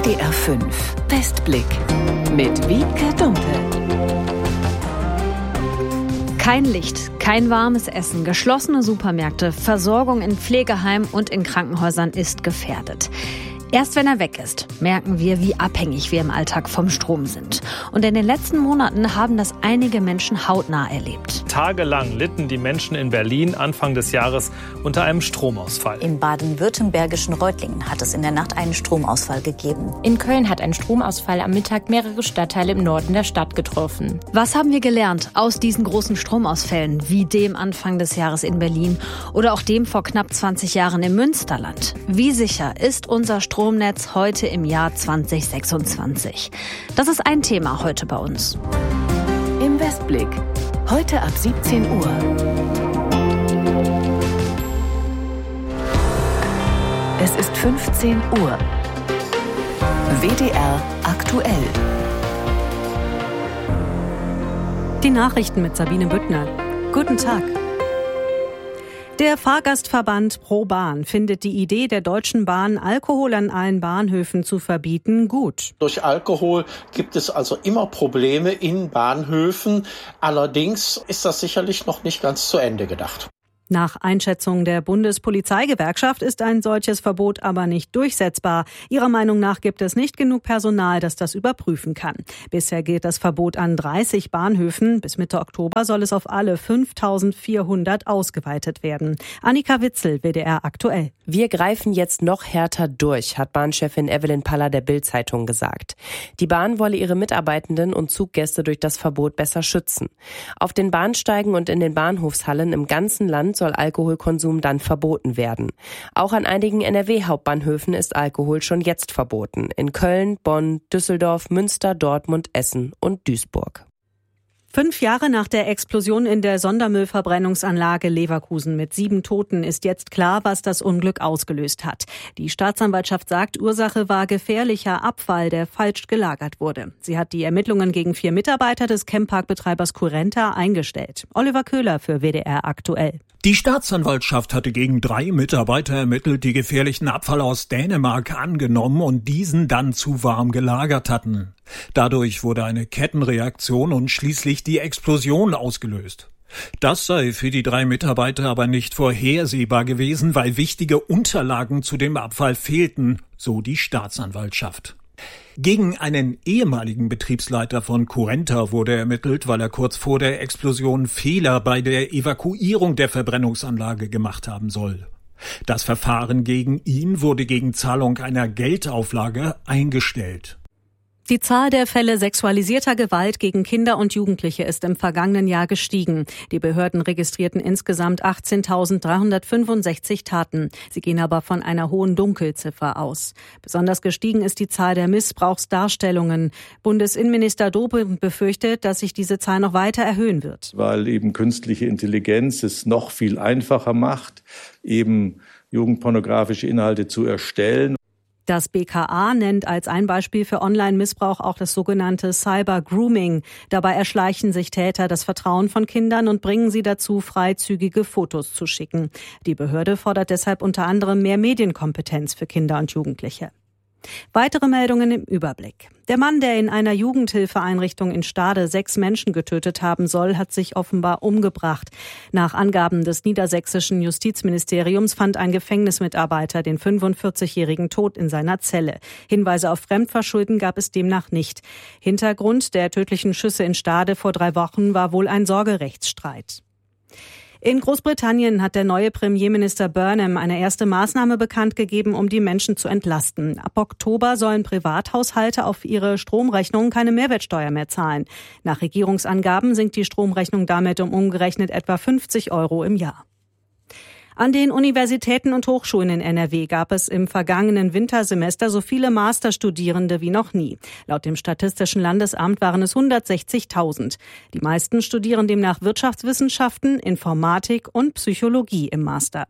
WDR 5 Westblick mit Wiebke Dumpe. Kein Licht, kein warmes Essen, geschlossene Supermärkte, Versorgung in Pflegeheimen und in Krankenhäusern ist gefährdet. Erst wenn er weg ist, merken wir, wie abhängig wir im Alltag vom Strom sind. Und in den letzten Monaten haben das einige Menschen hautnah erlebt. Tagelang litten die Menschen in Berlin Anfang des Jahres unter einem Stromausfall. Im baden-württembergischen Reutlingen hat es in der Nacht einen Stromausfall gegeben. In Köln hat ein Stromausfall am Mittag mehrere Stadtteile im Norden der Stadt getroffen. Was haben wir gelernt aus diesen großen Stromausfällen, wie dem Anfang des Jahres in Berlin oder auch dem vor knapp 20 Jahren im Münsterland? Wie sicher ist unser Stromnetz heute im Jahr 2026? Das ist ein Thema heute bei uns. Im Westblick. Heute ab 17 Uhr. Es ist 15 Uhr. WDR aktuell. Die Nachrichten mit Sabine Büttner. Guten Tag. Der Fahrgastverband ProBahn findet die Idee der Deutschen Bahn, Alkohol an allen Bahnhöfen zu verbieten, gut. Durch Alkohol gibt es also immer Probleme in Bahnhöfen. Allerdings ist das sicherlich noch nicht ganz zu Ende gedacht. Nach Einschätzung der Bundespolizeigewerkschaft ist ein solches Verbot aber nicht durchsetzbar. Ihrer Meinung nach gibt es nicht genug Personal, das das überprüfen kann. Bisher gilt das Verbot an 30 Bahnhöfen. Bis Mitte Oktober soll es auf alle 5.400 ausgeweitet werden. Annika Witzel, WDR aktuell. Wir greifen jetzt noch härter durch, hat Bahnchefin Evelyn Paller der Bild-Zeitung gesagt. Die Bahn wolle ihre Mitarbeitenden und Zuggäste durch das Verbot besser schützen. Auf den Bahnsteigen und in den Bahnhofshallen im ganzen Land soll Alkoholkonsum dann verboten werden. Auch an einigen NRW-Hauptbahnhöfen ist Alkohol schon jetzt verboten. In Köln, Bonn, Düsseldorf, Münster, Dortmund, Essen und Duisburg. 5 Jahre nach der Explosion in der Sondermüllverbrennungsanlage Leverkusen mit 7 Toten ist jetzt klar, was das Unglück ausgelöst hat. Die Staatsanwaltschaft sagt, Ursache war gefährlicher Abfall, der falsch gelagert wurde. Sie hat die Ermittlungen gegen 4 Mitarbeiter des Campparkbetreibers Currenta eingestellt. Oliver Köhler für WDR aktuell. Die Staatsanwaltschaft hatte gegen 3 Mitarbeiter ermittelt, die gefährlichen Abfall aus Dänemark angenommen und diesen dann zu warm gelagert hatten. Dadurch wurde eine Kettenreaktion und schließlich die Explosion ausgelöst. Das sei für die 3 Mitarbeiter aber nicht vorhersehbar gewesen, weil wichtige Unterlagen zu dem Abfall fehlten, so die Staatsanwaltschaft. Gegen einen ehemaligen Betriebsleiter von Currenta wurde ermittelt, weil er kurz vor der Explosion Fehler bei der Evakuierung der Verbrennungsanlage gemacht haben soll. Das Verfahren gegen ihn wurde gegen Zahlung einer Geldauflage eingestellt. Die Zahl der Fälle sexualisierter Gewalt gegen Kinder und Jugendliche ist im vergangenen Jahr gestiegen. Die Behörden registrierten insgesamt 18.365 Taten. Sie gehen aber von einer hohen Dunkelziffer aus. Besonders gestiegen ist die Zahl der Missbrauchsdarstellungen. Bundesinnenminister Dobrindt befürchtet, dass sich diese Zahl noch weiter erhöhen wird. Weil eben künstliche Intelligenz es noch viel einfacher macht, eben jugendpornografische Inhalte zu erstellen. Das BKA nennt als ein Beispiel für Online-Missbrauch auch das sogenannte Cyber-Grooming. Dabei erschleichen sich Täter das Vertrauen von Kindern und bringen sie dazu, freizügige Fotos zu schicken. Die Behörde fordert deshalb unter anderem mehr Medienkompetenz für Kinder und Jugendliche. Weitere Meldungen im Überblick. Der Mann, der in einer Jugendhilfeeinrichtung in Stade 6 Menschen getötet haben soll, hat sich offenbar umgebracht. Nach Angaben des niedersächsischen Justizministeriums fand ein Gefängnismitarbeiter den 45-Jährigen tot in seiner Zelle. Hinweise auf Fremdverschulden gab es demnach nicht. Hintergrund der tödlichen Schüsse in Stade vor 3 Wochen war wohl ein Sorgerechtsstreit. In Großbritannien hat der neue Premierminister Burnham eine erste Maßnahme bekannt gegeben, um die Menschen zu entlasten. Ab Oktober sollen Privathaushalte auf ihre Stromrechnung keine Mehrwertsteuer mehr zahlen. Nach Regierungsangaben sinkt die Stromrechnung damit um umgerechnet etwa 50 € im Jahr. An den Universitäten und Hochschulen in NRW gab es im vergangenen Wintersemester so viele Masterstudierende wie noch nie. Laut dem Statistischen Landesamt waren es 160.000. Die meisten studieren demnach Wirtschaftswissenschaften, Informatik und Psychologie im Master.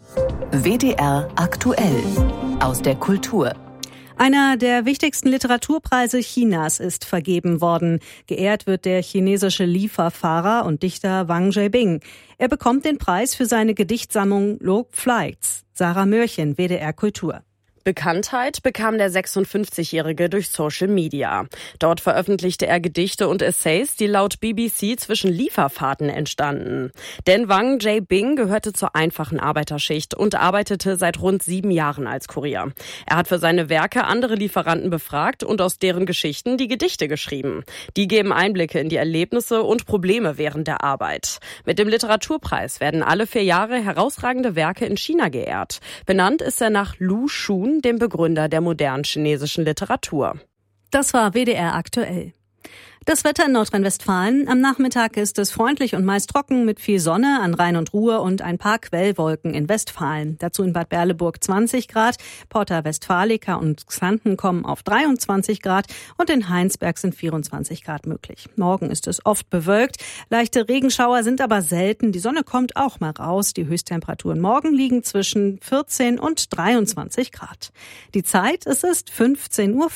WDR aktuell aus der Kultur. Einer der wichtigsten Literaturpreise Chinas ist vergeben worden. Geehrt wird der chinesische Lieferfahrer und Dichter Wang Zhaobing. Er bekommt den Preis für seine Gedichtsammlung Log Flights. Sarah Mörchen, WDR Kultur. Bekanntheit bekam der 56-Jährige durch Social Media. Dort veröffentlichte er Gedichte und Essays, die laut BBC zwischen Lieferfahrten entstanden. Denn Wang Jae-bing gehörte zur einfachen Arbeiterschicht und arbeitete seit rund 7 Jahren als Kurier. Er hat für seine Werke andere Lieferanten befragt und aus deren Geschichten die Gedichte geschrieben. Die geben Einblicke in die Erlebnisse und Probleme während der Arbeit. Mit dem Literaturpreis werden alle 4 Jahre herausragende Werke in China geehrt. Benannt ist er nach Lu Xun, dem Begründer der modernen chinesischen Literatur. Das war WDR aktuell. Das Wetter in Nordrhein-Westfalen. Am Nachmittag ist es freundlich und meist trocken mit viel Sonne an Rhein und Ruhr und ein paar Quellwolken in Westfalen. Dazu in Bad Berleburg 20 Grad, Porta Westfalica und Xanten kommen auf 23 Grad und in Heinsberg sind 24 Grad möglich. Morgen ist es oft bewölkt. Leichte Regenschauer sind aber selten. Die Sonne kommt auch mal raus. Die Höchsttemperaturen morgen liegen zwischen 14 und 23 Grad. Die Zeit, es ist 15:05 Uhr.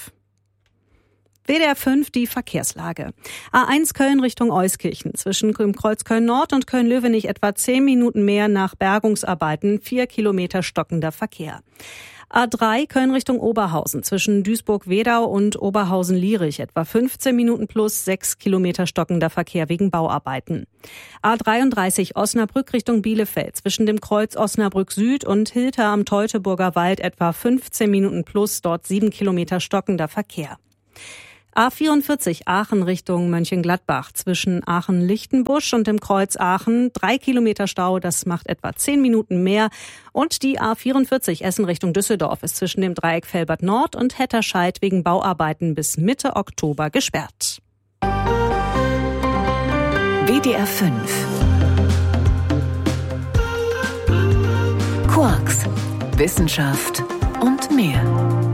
WDR 5, die Verkehrslage. A1 Köln Richtung Euskirchen. Zwischen Kreuz Köln Nord und Köln-Löwenich etwa 10 Minuten mehr nach Bergungsarbeiten. 4 Kilometer stockender Verkehr. A3 Köln Richtung Oberhausen. Zwischen Duisburg-Wedau und Oberhausen-Lierich etwa 15 Minuten plus 6 Kilometer stockender Verkehr wegen Bauarbeiten. A33 Osnabrück Richtung Bielefeld. Zwischen dem Kreuz Osnabrück Süd und Hilter am Teutoburger Wald etwa 15 Minuten plus, dort 7 Kilometer stockender Verkehr. A44 Aachen Richtung Mönchengladbach. Zwischen Aachen-Lichtenbusch und dem Kreuz Aachen 3 Kilometer Stau, das macht etwa 10 Minuten mehr. Und die A44 Essen Richtung Düsseldorf ist zwischen dem Dreieck Velbert Nord und Hetterscheid wegen Bauarbeiten bis Mitte Oktober gesperrt. WDR 5 Quarks, Wissenschaft und mehr.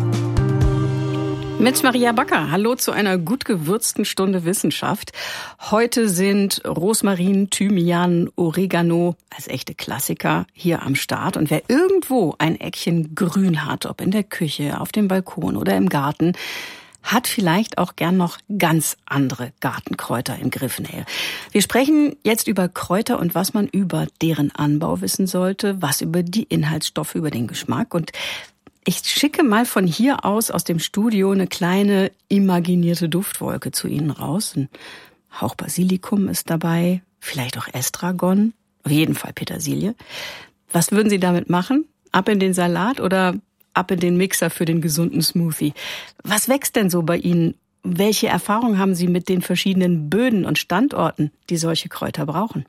Mit Maria Backer. Hallo zu einer gut gewürzten Stunde Wissenschaft. Heute sind Rosmarin, Thymian, Oregano als echte Klassiker hier am Start. Und wer irgendwo ein Eckchen Grün hat, ob in der Küche, auf dem Balkon oder im Garten, hat vielleicht auch gern noch ganz andere Gartenkräuter im Griffnähe. Wir sprechen jetzt über Kräuter und was man über deren Anbau wissen sollte, was über die Inhaltsstoffe, über den Geschmack. Und ich schicke mal von hier aus dem Studio eine kleine imaginierte Duftwolke zu Ihnen raus. Ein Hauch Basilikum ist dabei, vielleicht auch Estragon, auf jeden Fall Petersilie. Was würden Sie damit machen? Ab in den Salat oder ab in den Mixer für den gesunden Smoothie? Was wächst denn so bei Ihnen? Welche Erfahrungen haben Sie mit den verschiedenen Böden und Standorten, die solche Kräuter brauchen?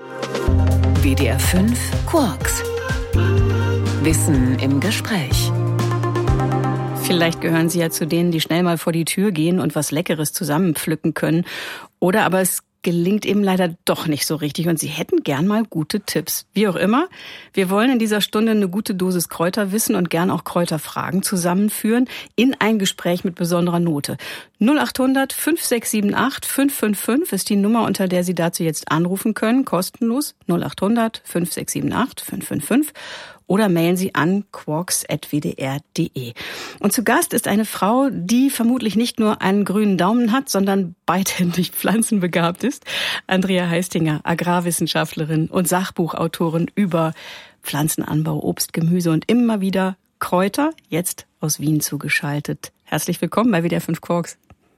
WDR 5 Quarks. Wissen im Gespräch. Vielleicht gehören Sie ja zu denen, die schnell mal vor die Tür gehen und was Leckeres zusammenpflücken können. Oder aber es gelingt eben leider doch nicht so richtig und Sie hätten gern mal gute Tipps. Wie auch immer, wir wollen in dieser Stunde eine gute Dosis Kräuterwissen und gern auch Kräuterfragen zusammenführen in ein Gespräch mit besonderer Note. 0800 5678 555 ist die Nummer, unter der Sie dazu jetzt anrufen können, kostenlos. 0800 5678 555. Oder mailen Sie an quarks@wdr.de. Und zu Gast ist eine Frau, die vermutlich nicht nur einen grünen Daumen hat, sondern beidhändig pflanzenbegabt ist. Andrea Heistinger, Agrarwissenschaftlerin und Sachbuchautorin über Pflanzenanbau, Obst, Gemüse und immer wieder Kräuter, jetzt aus Wien zugeschaltet. Herzlich willkommen bei WDR 5 Quarks.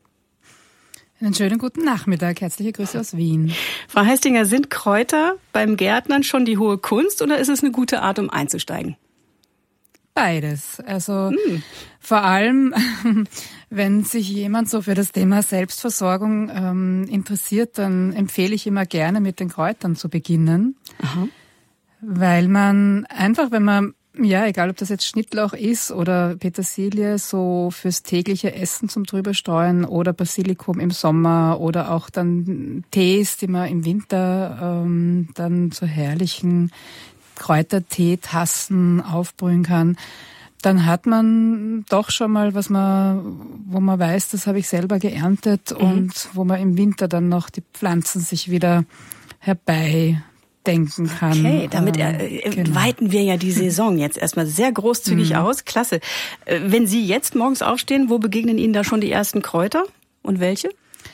Einen schönen guten Nachmittag. Herzliche Grüße aus Wien. Frau Heistinger, sind Kräuter beim Gärtnern schon die hohe Kunst oder ist es eine gute Art, um einzusteigen? Beides. Also vor allem, wenn sich jemand so für das Thema Selbstversorgung interessiert, dann empfehle ich immer gerne mit den Kräutern zu beginnen. Aha. Weil man einfach, wenn man egal ob das jetzt Schnittlauch ist oder Petersilie, so fürs tägliche Essen zum drüberstreuen oder Basilikum im Sommer oder auch dann Tees, die man im Winter dann zu herrlichen Kräuterteetassen aufbrühen kann, dann hat man doch schon mal wo man weiß, das habe ich selber geerntet und wo man im Winter dann noch die Pflanzen sich wieder denken kann. Okay, damit weiten wir ja die Saison jetzt erstmal sehr großzügig aus. Klasse. Wenn Sie jetzt morgens aufstehen, wo begegnen Ihnen da schon die ersten Kräuter und welche?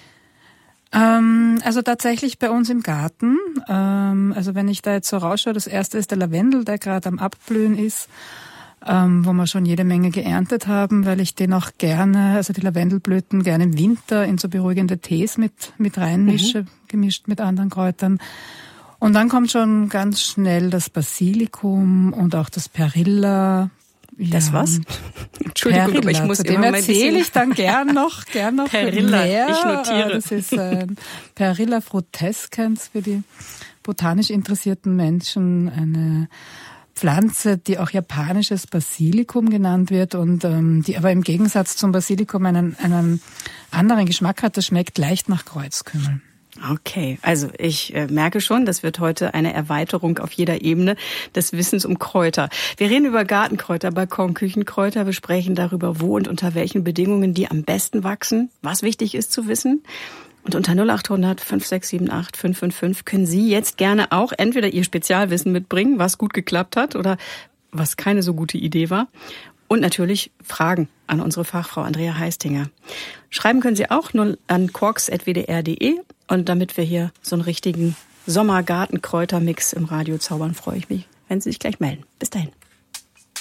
Also tatsächlich bei uns im Garten. Also wenn ich da jetzt so rausschaue, das erste ist der Lavendel, der gerade am Abblühen ist. wo wir schon jede Menge geerntet haben, weil ich den auch gerne, also die Lavendelblüten gerne im Winter in so beruhigende Tees mit reinmische, gemischt mit anderen Kräutern. Und dann kommt schon ganz schnell das Basilikum und auch das Perilla. Das was? Entschuldigung, Perilla, aber ich muss dem immer erzähle ich dann gern noch Perilla, mehr. ich notiere. Das ist Perilla frutescens für die botanisch interessierten Menschen, eine Pflanze, die auch japanisches Basilikum genannt wird und die aber im Gegensatz zum Basilikum einen anderen Geschmack hat. Das schmeckt leicht nach Kreuzkümmel. Okay, also ich merke schon, das wird heute eine Erweiterung auf jeder Ebene des Wissens um Kräuter. Wir reden über Gartenkräuter, Balkon, Küchenkräuter. Wir sprechen darüber, wo und unter welchen Bedingungen die am besten wachsen, was wichtig ist zu wissen. Und unter 0800 5678 555 können Sie jetzt gerne auch entweder Ihr Spezialwissen mitbringen, was gut geklappt hat oder was keine so gute Idee war. Und natürlich Fragen an unsere Fachfrau Andrea Heistinger. Schreiben können Sie auch nur an quarks@wdr.de. Und damit wir hier so einen richtigen Sommergartenkräutermix im Radio zaubern, freue ich mich, wenn Sie sich gleich melden. Bis dahin.